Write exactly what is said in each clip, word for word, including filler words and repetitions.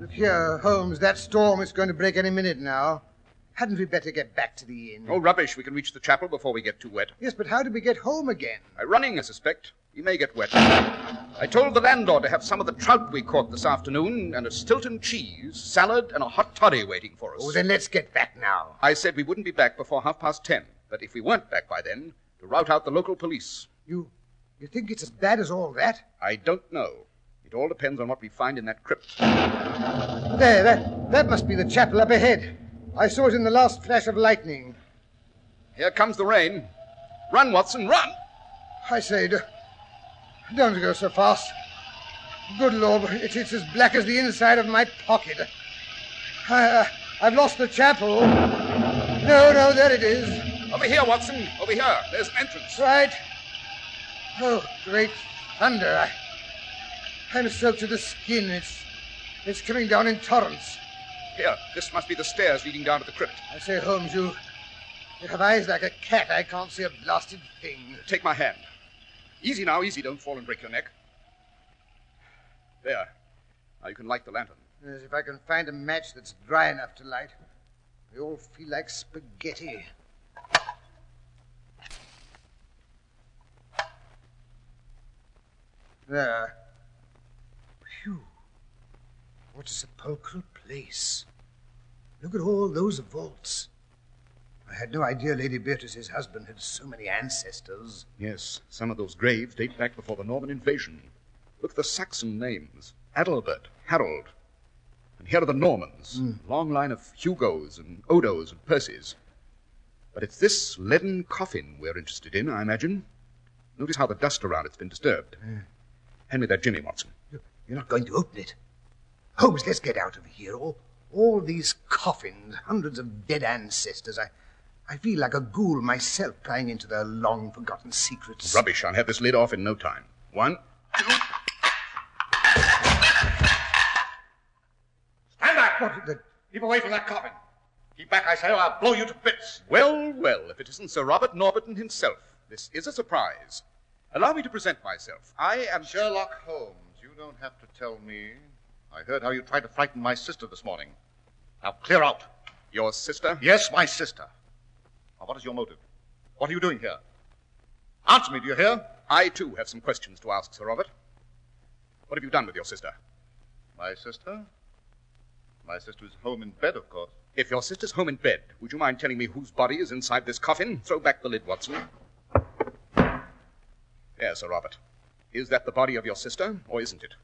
Look here, Holmes, that storm is going to break any minute now. Hadn't we better get back to the inn? Oh, rubbish. We can reach the chapel before we get too wet. Yes, but how do we get home again? By running, I suspect. We may get wet. I told the landlord to have some of the trout we caught this afternoon and a Stilton cheese, salad, and a hot toddy waiting for us. Oh, then let's get back now. I said we wouldn't be back before half past ten, but if we weren't back by then, to rout out the local police. You, you think it's as bad as all that? I don't know. It all depends on what we find in that crypt. There, that, that must be the chapel up ahead. I saw it in the last flash of lightning. Here comes the rain. Run, Watson, run! I say, do, don't go so fast. Good Lord, it, it's as black as the inside of my pocket. I, uh, I've lost the chapel. No, no, there it is. Over here, Watson, over here. There's an entrance. Right. Oh, great thunder. I, I'm soaked to the skin. It's, it's coming down in torrents. Here, this must be the stairs leading down to the crypt. I say, Holmes, you, you have eyes like a cat. I can't see a blasted thing. Take my hand. Easy now, easy. Don't fall and break your neck. There. Now you can light the lantern. As if I can find a match that's dry enough to light. They all feel like spaghetti. There. Phew. What a sepulchral place. Look at all those vaults. I had no idea Lady Beatrice's husband had so many ancestors. Yes, some of those graves date back before the Norman invasion. Look at the Saxon names. Adalbert, Harold. And here are the Normans. Mm. Long line of Hugos and Odos and Percys. But it's this leaden coffin we're interested in, I imagine. Notice how the dust around it's been disturbed. Uh, Hand me that jimmy, Watson. You're not going to open it. Holmes, let's get out of here. All, all these coffins, hundreds of dead ancestors. I, I feel like a ghoul myself prying into their long-forgotten secrets. Rubbish. I'll have this lid off in no time. One, two... Stand back! What the... Keep away from that coffin. Keep back, I say, or I'll blow you to bits. Well, well, if it isn't Sir Robert Norberton himself. This is a surprise. Allow me to present myself. I am... Sherlock Holmes, you don't have to tell me. I heard how you tried to frighten my sister this morning. Now clear out. Your sister? Yes, my sister. Now, what is your motive? What are you doing here? Answer me, do you hear? I, too, have some questions to ask, Sir Robert. What have you done with your sister? My sister? My sister is home in bed, of course. If your sister's home in bed, would you mind telling me whose body is inside this coffin? Throw back the lid, Watson. There, Sir Robert. Is that the body of your sister, or isn't it?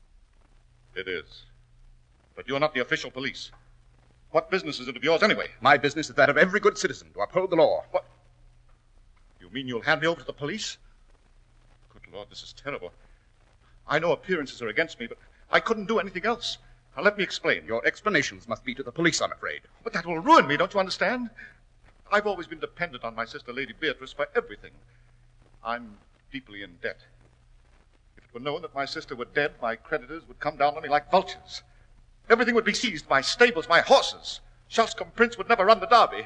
It is. But you're not the official police. What business is it of yours, anyway? My business is that of every good citizen, to uphold the law. What? You mean you'll hand me over to the police? Good Lord, this is terrible. I know appearances are against me, but I couldn't do anything else. Now, let me explain. Your explanations must be to the police, I'm afraid. But that will ruin me, don't you understand? I've always been dependent on my sister, Lady Beatrice, for everything. I'm deeply in debt. If it were known that my sister were dead, my creditors would come down on me like vultures. Everything would be seized, my stables, my horses. Shelscombe Prince would never run the Derby.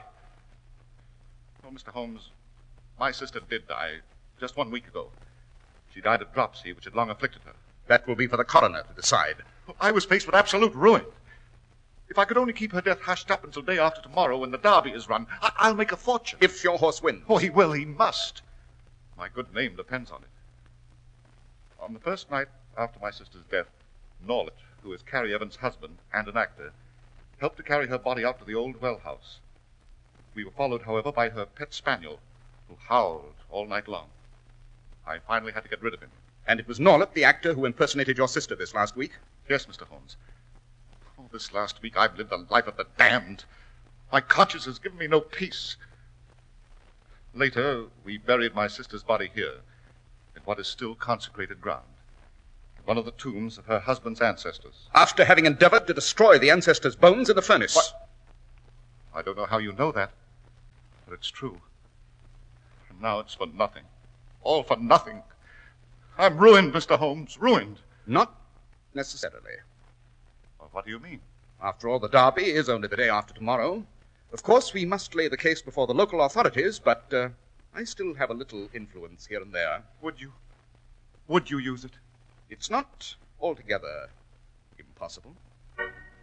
Oh, Mister Holmes, my sister did die just one week ago. She died of dropsy, which had long afflicted her. That will be for the coroner to decide. I was faced with absolute ruin. If I could only keep her death hushed up until day after tomorrow when the Derby is run, I- I'll make a fortune. If your horse wins. Oh, he will, he must. My good name depends on it. On the first night after my sister's death, Norlett, who is Carrie Evans' husband and an actor, helped to carry her body out to the old well house. We were followed, however, by her pet spaniel, who howled all night long. I finally had to get rid of him. And it was Norlett, the actor, who impersonated your sister this last week? Yes, Mister Holmes. Oh, this last week I've lived the life of the damned. My conscience has given me no peace. Later, we buried my sister's body here, in what is still consecrated ground, one of the tombs of her husband's ancestors. After having endeavored to destroy the ancestors' bones in the furnace. What? I don't know how you know that, but it's true. And now it's for nothing. All for nothing. I'm ruined, Mister Holmes, ruined. Not necessarily. Well, what do you mean? After all, the Derby is only the day after tomorrow. Of course, we must lay the case before the local authorities, but uh, I still have a little influence here and there. Would you? Would you use it? It's not altogether impossible.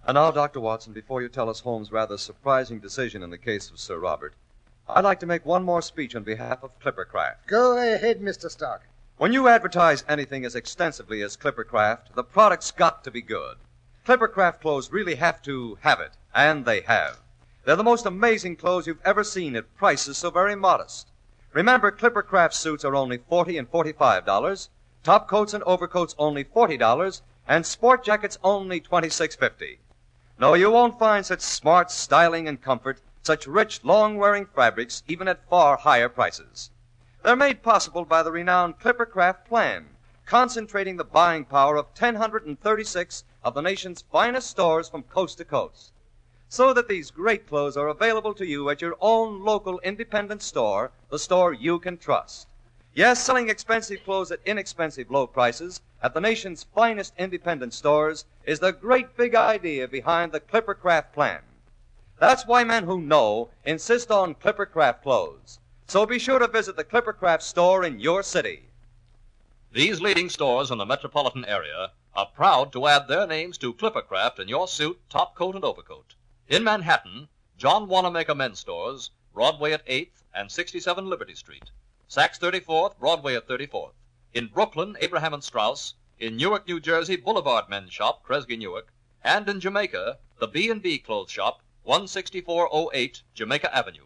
And now, Doctor Watson, before you tell us Holmes' rather surprising decision in the case of Sir Robert, I'd like to make one more speech on behalf of Clippercraft. Go ahead, Mister Stark. When you advertise anything as extensively as Clippercraft, the product's got to be good. Clippercraft clothes really have to have it, and they have. They're the most amazing clothes you've ever seen at prices so very modest. Remember, Clippercraft suits are only forty dollars and forty-five dollars, top coats and overcoats only forty dollars, and sport jackets only twenty-six fifty. No, you won't find such smart styling and comfort, such rich, long-wearing fabrics, even at far higher prices. They're made possible by the renowned Clippercraft plan, concentrating the buying power of one hundred thirty-six of the nation's finest stores from coast to coast, so that these great clothes are available to you at your own local independent store, the store you can trust. Yes, selling expensive clothes at inexpensive low prices at the nation's finest independent stores is the great big idea behind the Clippercraft plan. That's why men who know insist on Clippercraft clothes. So be sure to visit the Clippercraft store in your city. These leading stores in the metropolitan area are proud to add their names to Clippercraft in your suit, top coat, and overcoat. In Manhattan, John Wanamaker Men's Stores, Broadway at eighth and sixty-seven Liberty Street. Saks thirty-fourth, Broadway at thirty-fourth. In Brooklyn, Abraham and Straus. In Newark, New Jersey, Boulevard Men's Shop, Kresge Newark. And in Jamaica, the B and B Clothes Shop, one sixty-four oh eight Jamaica Avenue.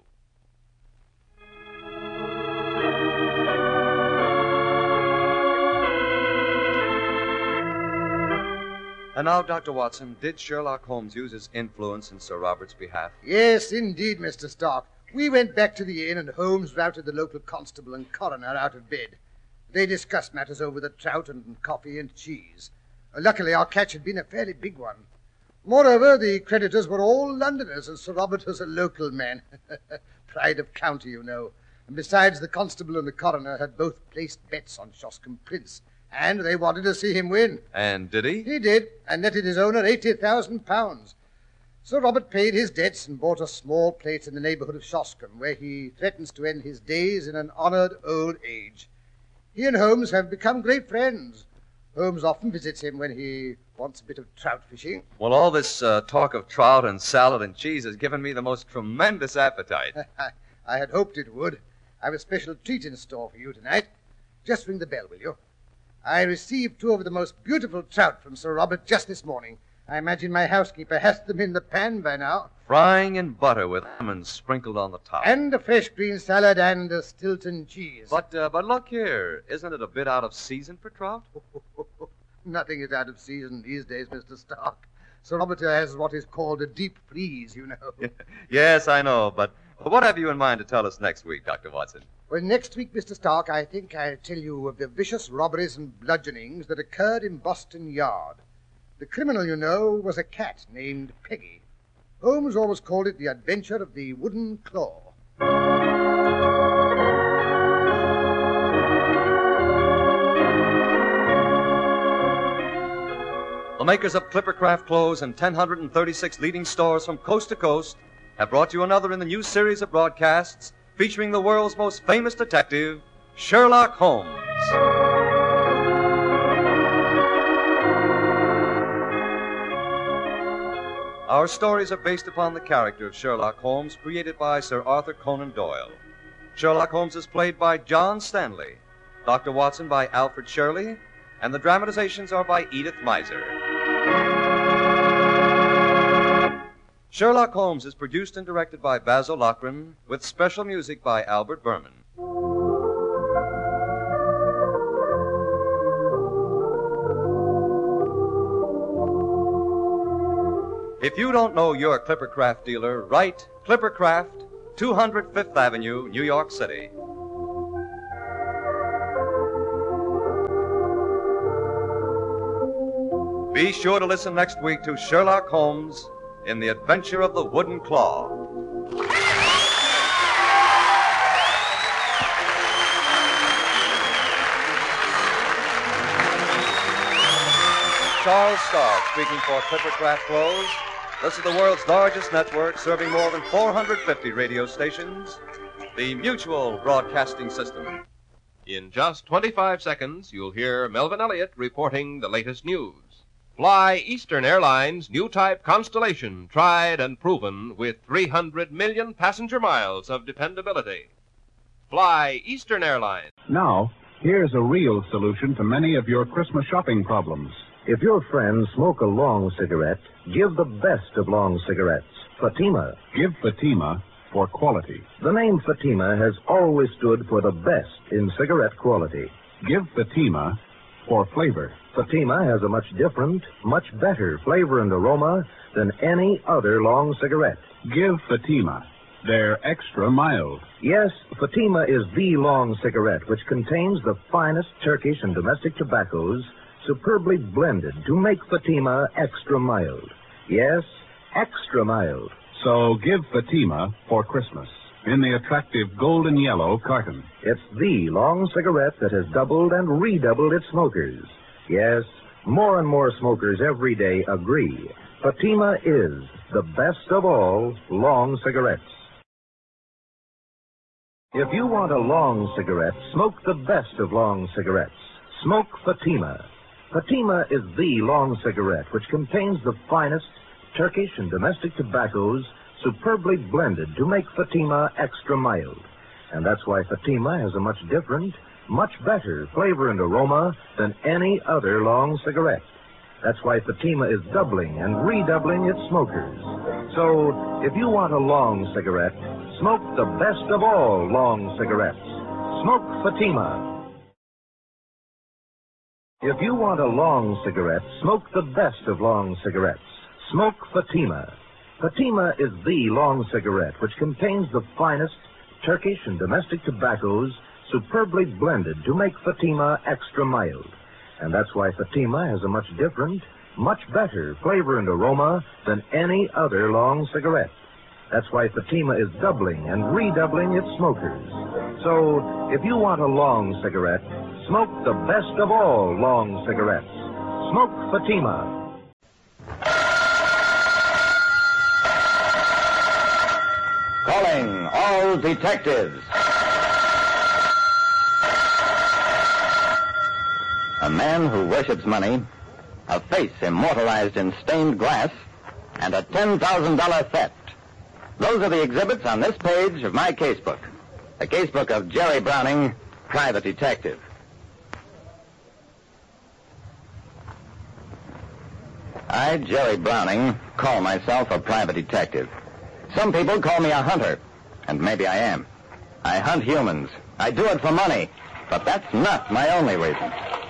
And now, Doctor Watson, did Sherlock Holmes use his influence in Sir Robert's behalf? Yes, indeed, Mister Stark. We went back to the inn, and Holmes routed the local constable and coroner out of bed. They discussed matters over the trout and coffee and cheese. Uh, luckily, our catch had been a fairly big one. Moreover, the creditors were all Londoners, and Sir Robert was a local man. Pride of county, you know. And besides, the constable and the coroner had both placed bets on Shoscombe Prince, and they wanted to see him win. And did he? He did, and netted his owner eighty thousand pounds. Sir Robert paid his debts and bought a small place in the neighbourhood of Shoscombe, where he threatens to end his days in an honoured old age. He and Holmes have become great friends. Holmes often visits him when he wants a bit of trout fishing. Well, all this uh, talk of trout and salad and cheese has given me the most tremendous appetite. I had hoped it would. I've a special treat in store for you tonight. Just ring the bell, will you? I received two of the most beautiful trout from Sir Robert just this morning. I imagine my housekeeper has them in the pan by now. Frying in butter with lemons sprinkled on the top. And a fresh green salad and a Stilton cheese. But, uh, but look here. Isn't it a bit out of season for trout? Nothing is out of season these days, Mister Stark. Sir Robert has what is called a deep freeze, you know. Yes, I know, but what have you in mind to tell us next week, Doctor Watson? Well, next week, Mister Stark, I think I'll tell you of the vicious robberies and bludgeonings that occurred in Boston Yard. The criminal, you know, was a cat named Peggy. Holmes always called it the adventure of the wooden claw. The makers of Clippercraft clothes and one hundred thirty-six leading stores from coast to coast have brought you another in the new series of broadcasts featuring the world's most famous detective, Sherlock Holmes. Our stories are based upon the character of Sherlock Holmes, created by Sir Arthur Conan Doyle. Sherlock Holmes is played by John Stanley, Doctor Watson by Alfred Shirley, and the dramatizations are by Edith Meiser. Sherlock Holmes is produced and directed by Basil Lochran, with special music by Albert Berman. If you don't know your Clippercraft dealer, write Clippercraft, two hundred Fifth Avenue, New York City. Be sure to listen next week to Sherlock Holmes in The Adventure of the Wooden Claw. Charles Stark speaking for Clippercraft Clothes. This is the world's largest network, serving more than four hundred fifty radio stations, the Mutual Broadcasting System. In just twenty-five seconds, you'll hear Melvin Elliott reporting the latest news. Fly Eastern Airlines' new type Constellation, tried and proven with three hundred million passenger miles of dependability. Fly Eastern Airlines. Now, here's a real solution to many of your Christmas shopping problems. If your friends smoke a long cigarette, give the best of long cigarettes, Fatima. Give Fatima for quality. The name Fatima has always stood for the best in cigarette quality. Give Fatima for flavor. Fatima has a much different, much better flavor and aroma than any other long cigarette. Give Fatima. They're extra mild. Yes, Fatima is the long cigarette which contains the finest Turkish and domestic tobaccos superbly blended to make Fatima extra mild. Yes, extra mild. So give Fatima for Christmas in the attractive golden yellow carton. It's the long cigarette that has doubled and redoubled its smokers. Yes, more and more smokers every day agree. Fatima is the best of all long cigarettes. If you want a long cigarette, smoke the best of long cigarettes. Smoke Fatima. Fatima is the long cigarette which contains the finest Turkish and domestic tobaccos superbly blended to make Fatima extra mild. And that's why Fatima has a much different, much better flavor and aroma than any other long cigarette. That's why Fatima is doubling and redoubling its smokers. So, if you want a long cigarette, smoke the best of all long cigarettes. Smoke Fatima. If you want a long cigarette, smoke the best of long cigarettes. Smoke Fatima. Fatima is the long cigarette which contains the finest Turkish and domestic tobaccos superbly blended to make Fatima extra mild. And that's why Fatima has a much different, much better flavor and aroma than any other long cigarette. That's why Fatima is doubling and redoubling its smokers. So, if you want a long cigarette, smoke the best of all long cigarettes. Smoke Fatima. Calling all detectives. A man who worships money, a face immortalized in stained glass, and a ten thousand dollars theft. Those are the exhibits on this page of my casebook. The casebook of Jerry Browning, private detective. I, Jerry Browning, call myself a private detective. Some people call me a hunter, and maybe I am. I hunt humans. I do it for money, but that's not my only reason.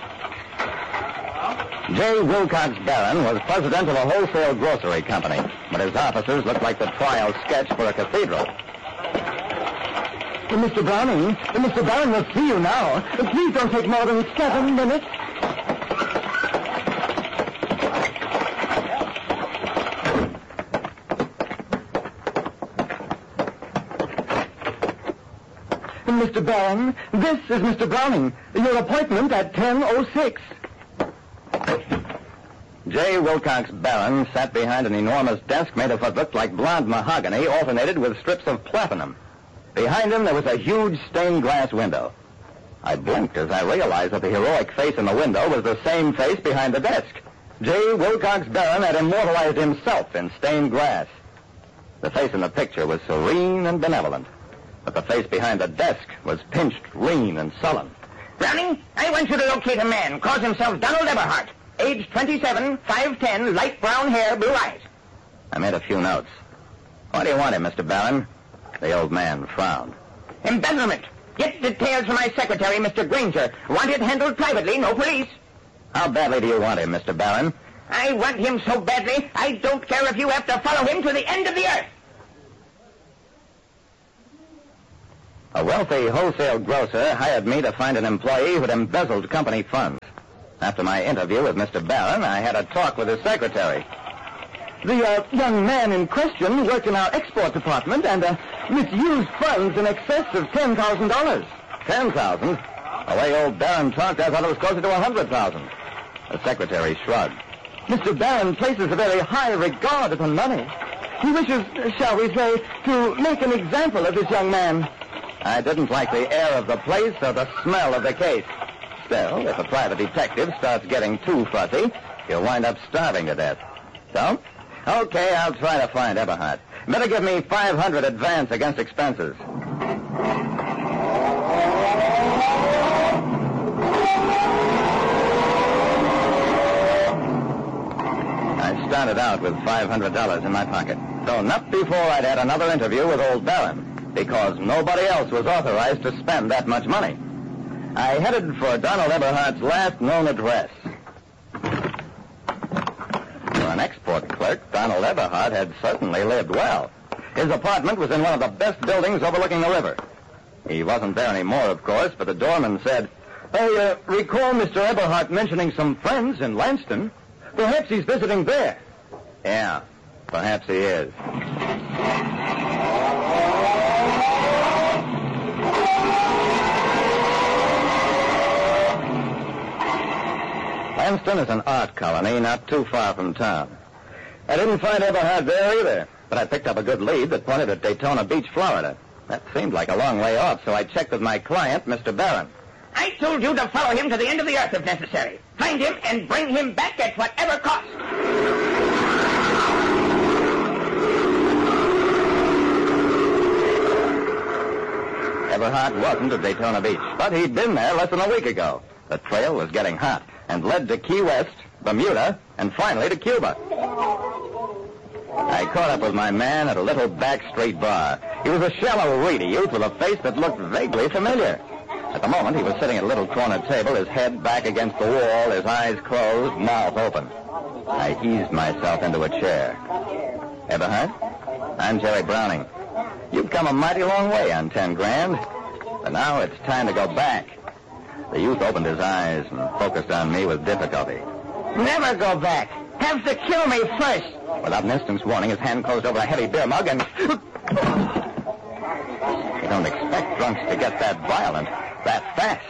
J. Wilcox Barron was president of a wholesale grocery company, but his offices looked like the trial sketch for a cathedral. Mister Browning, Mister Barron will see you now. Please don't take more than seven minutes. Mister Barron, this is Mister Browning. Your appointment at ten oh six. J. Wilcox Barron sat behind an enormous desk made of what looked like blonde mahogany alternated with strips of platinum. Behind him, there was a huge stained glass window. I blinked as I realized that the heroic face in the window was the same face behind the desk. J. Wilcox Barron had immortalized himself in stained glass. The face in the picture was serene and benevolent, but the face behind the desk was pinched, lean, and sullen. Browning, I want you to locate a man. Calls himself Donald Everhart. Age twenty-seven, five ten, light brown hair, blue eyes. I made a few notes. Why do you want him, Mister Barron? The old man frowned. Embezzlement. Get details from my secretary, Mister Granger. Want it handled privately, no police. How badly do you want him, Mister Barron? I want him so badly, I don't care if you have to follow him to the end of the earth. A wealthy wholesale grocer hired me to find an employee who'd embezzled company funds. After my interview with Mister Barron, I had a talk with his secretary. The uh, young man in question worked in our export department and uh, misused funds in excess of ten thousand dollars. Ten thousand? The way old Barron talked, I thought it was closer to a hundred thousand. The secretary shrugged. Mister Barron places a very high regard upon money. He wishes, shall we say, to make an example of this young man. I didn't like the air of the place or the smell of the case. Still, if a private detective starts getting too fussy, you'll wind up starving to death. So? Okay, I'll try to find Eberhard. Better give me five hundred advance against expenses. I started out with five hundred dollars in my pocket. So not before I'd had another interview with old Barron, because nobody else was authorized to spend that much money. I headed for Donald Eberhard's last known address. For an export clerk, Donald Eberhard had certainly lived well. His apartment was in one of the best buildings overlooking the river. He wasn't there anymore, of course, but the doorman said, I uh, recall Mister Eberhard mentioning some friends in Lanston. Perhaps he's visiting there. Yeah, perhaps he is. Lanston is an art colony not too far from town. I didn't find Eberhard there either, but I picked up a good lead that pointed at Daytona Beach, Florida. That seemed like a long way off, so I checked with my client, Mister Barron. I told you to follow him to the end of the earth if necessary. Find him and bring him back at whatever cost. Eberhard wasn't at Daytona Beach, but he'd been there less than a week ago. The trail was getting hot and led to Key West, Bermuda, and finally to Cuba. I caught up with my man at a little back street bar. He was a shallow, reedy youth with a face that looked vaguely familiar. At the moment, he was sitting at a little corner table, his head back against the wall, his eyes closed, mouth open. I eased myself into a chair. Eberhard? I'm Jerry Browning. You've come a mighty long way on ten grand, but now it's time to go back. The youth opened his eyes and focused on me with difficulty. Never go back. Have to kill me first. Without an instant's warning, his hand closed over a heavy beer mug and... You don't expect drunks to get that violent, that fast.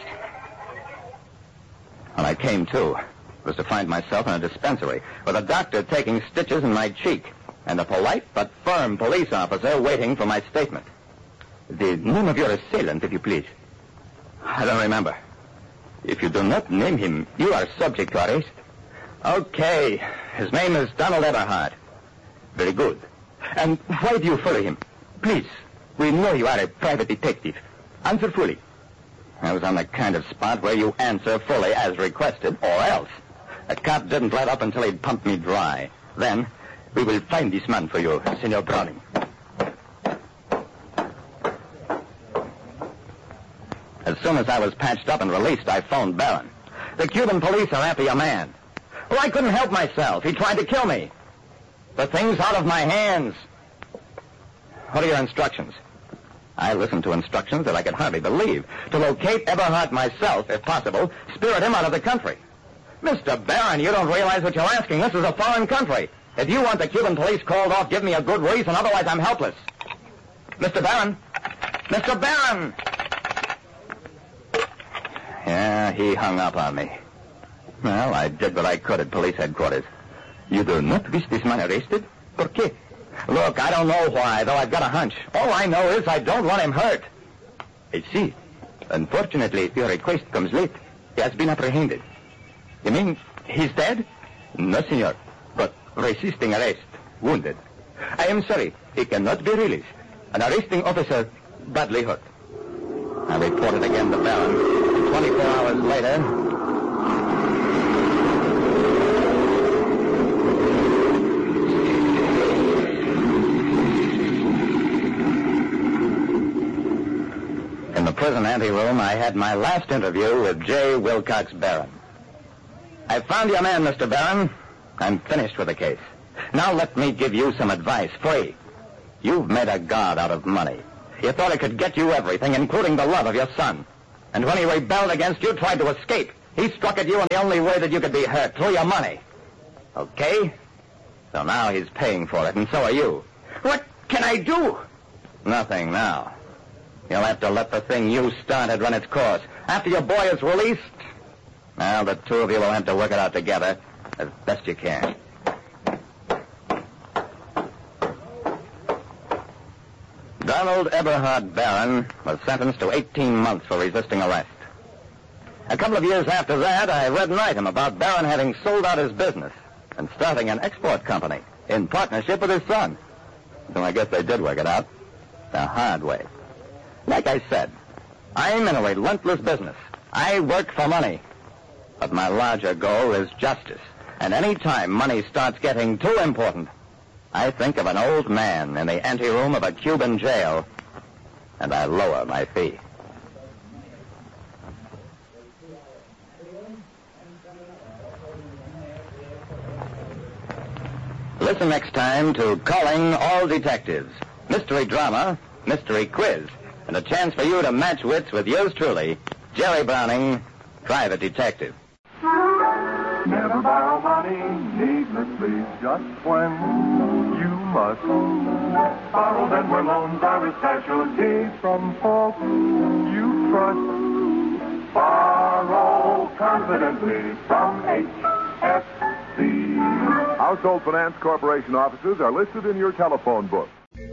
When I came to, it was to find myself in a dispensary with a doctor taking stitches in my cheek and a polite but firm police officer waiting for my statement. The name of your assailant, if you please. I don't remember. If you do not name him, you are subject to arrest. Okay. His name is Donald Eberhard. Very good. And why do you follow him? Please. We know you are a private detective. Answer fully. I was on the kind of spot where you answer fully as requested, or else. The cop didn't let up until he'd pumped me dry. Then, we will find this man for you, Senor Browning. As soon as I was patched up and released, I phoned Barron. The Cuban police are after your man. Well, I couldn't help myself. He tried to kill me. The thing's out of my hands. What are your instructions? I listened to instructions that I could hardly believe. To locate Eberhard myself, if possible, spirit him out of the country. Mister Barron, you don't realize what you're asking. This is a foreign country. If you want the Cuban police called off, give me a good reason. Otherwise, I'm helpless. Mister Barron! Mister Barron! Yeah, he hung up on me. Well, I did what I could at police headquarters. You do not wish this man arrested? ¿Por qué? Look, I don't know why, though I've got a hunch. All I know is I don't want him hurt. I see. Unfortunately, your request comes late. He has been apprehended. You mean he's dead? No, senor. But resisting arrest. Wounded. I am sorry. He cannot be released. An arresting officer badly hurt. I reported again to Barron. Twenty-four hours later... In the prison anteroom, I had my last interview with J. Wilcox Barron. I found your man, Mister Barron. I'm finished with the case. Now let me give you some advice, free. You've made a god out of money. You thought it could get you everything, including the love of your son. And when he rebelled against you, tried to escape, he struck at you in the only way that you could be hurt, through your money. Okay? So now he's paying for it, and so are you. What can I do? Nothing now. You'll have to let the thing you started run its course. After your boy is released, now the two of you will have to work it out together as best you can. Donald Eberhard Barron was sentenced to eighteen months for resisting arrest. A couple of years after that, I read an item about Barron having sold out his business and starting an export company in partnership with his son. So I guess they did work it out the hard way. Like I said, I'm in a relentless business. I work for money. But my larger goal is justice. And any time money starts getting too important, I think of an old man in the anteroom of a Cuban jail, and I lower my fee. Listen next time to Calling All Detectives. Mystery drama, mystery quiz, and a chance for you to match wits with yours truly, Jerry Browning, private detective. Never borrow money needlessly, just when you must. Borrow then where loans are a specialty from folks you trust. Borrow confidently from H F C. Household Finance Corporation offices are listed in your telephone book.